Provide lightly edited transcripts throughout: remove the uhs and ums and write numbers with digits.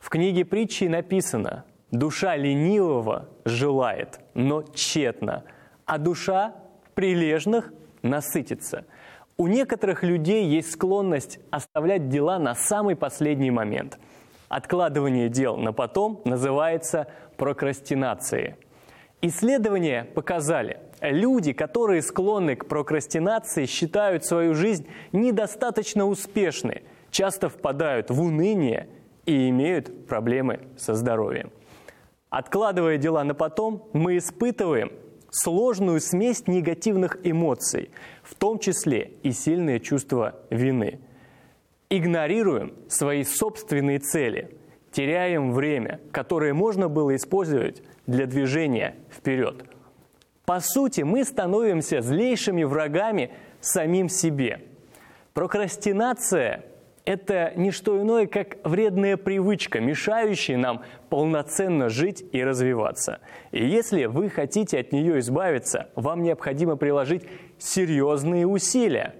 книге притчи написано: «Душа ленивого желает, но тщетно, а душа прилежных насытится». У некоторых людей есть склонность оставлять дела на самый последний момент. Откладывание дел на потом называется прокрастинацией. Исследования показали, люди, которые склонны к прокрастинации, считают свою жизнь недостаточно успешной, часто впадают в уныние и имеют проблемы со здоровьем. Откладывая дела на потом, мы испытываем сложную смесь негативных эмоций, в том числе и сильное чувство вины. Игнорируем свои собственные цели, теряем время, которое можно было использовать для движения вперед. По сути, мы становимся злейшими врагами самим себе. Прокрастинация – это не что иное, как вредная привычка, мешающая нам полноценно жить и развиваться. И если вы хотите от нее избавиться, вам необходимо приложить серьезные усилия.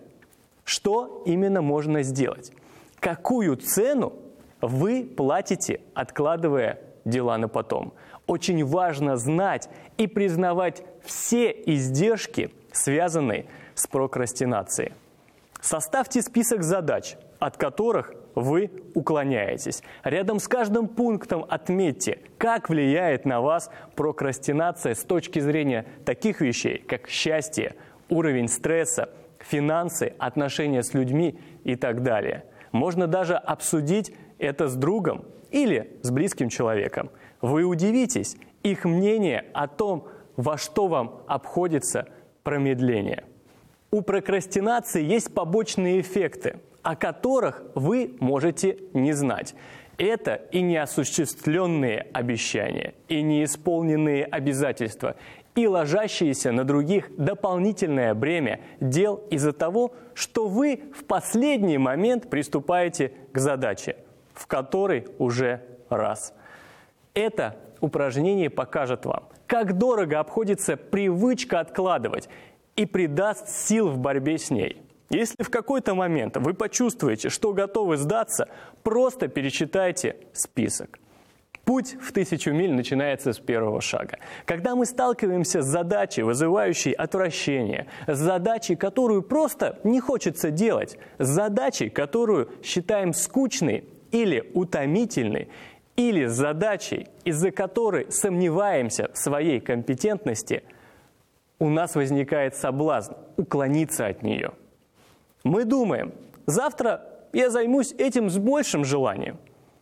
Что именно можно сделать? Какую цену вы платите, откладывая дела на потом? Очень важно знать и признавать все издержки, связанные с прокрастинацией. Составьте список задач, от которых вы уклоняетесь. Рядом с каждым пунктом отметьте, как влияет на вас прокрастинация с точки зрения таких вещей, как счастье, уровень стресса, финансы, отношения с людьми и так далее. Можно даже обсудить это с другом или с близким человеком. Вы удивитесь, их мнение о том, во что вам обходится промедление. У прокрастинации есть побочные эффекты, о которых вы можете не знать. Это и неосуществленные обещания, и неисполненные обязательства, и ложащиеся на других дополнительное бремя дел из-за того, что вы в последний момент приступаете к задаче, в которой уже раз. Это упражнение покажет вам, как дорого обходится привычка откладывать и придаст сил в борьбе с ней. Если в какой-то момент вы почувствуете, что готовы сдаться, просто перечитайте список. Путь в 1000 миль начинается с первого шага. Когда мы сталкиваемся с задачей, вызывающей отвращение, с задачей, которую просто не хочется делать, с задачей, которую считаем скучной или утомительной, или с задачей, из-за которой сомневаемся в своей компетентности, у нас возникает соблазн уклониться от нее. Мы думаем: завтра я займусь этим с большим желанием.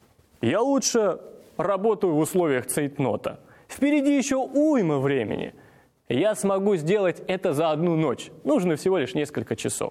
Я лучше работаю в условиях цейтнота. Впереди еще уйма времени. Я смогу сделать это за одну ночь. Нужно всего лишь несколько часов.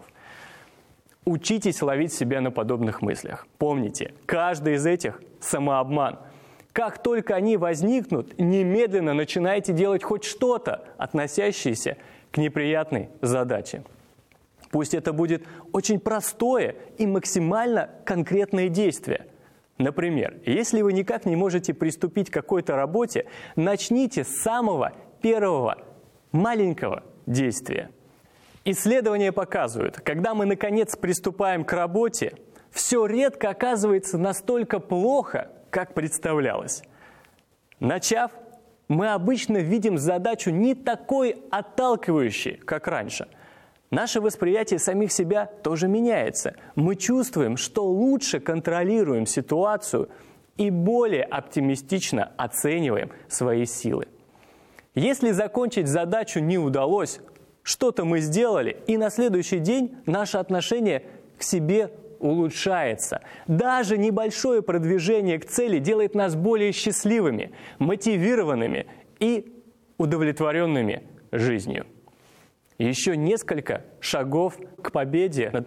Учитесь ловить себя на подобных мыслях. Помните, каждый из этих – самообман. Как только они возникнут, немедленно начинайте делать хоть что-то, относящееся к неприятной задаче. Пусть это будет очень простое и максимально конкретное действие. Например, если вы никак не можете приступить к какой-то работе, начните с самого первого маленького действия. Исследования показывают, когда мы наконец приступаем к работе, все редко оказывается настолько плохо, как представлялось. Начав, мы обычно видим задачу не такой отталкивающей, как раньше. Наше восприятие самих себя тоже меняется. Мы чувствуем, что лучше контролируем ситуацию и более оптимистично оцениваем свои силы. Если закончить задачу не удалось, что-то мы сделали, и на следующий день наше отношение к себе улучшается. Даже небольшое продвижение к цели делает нас более счастливыми, мотивированными и удовлетворенными жизнью. Еще несколько шагов к победе над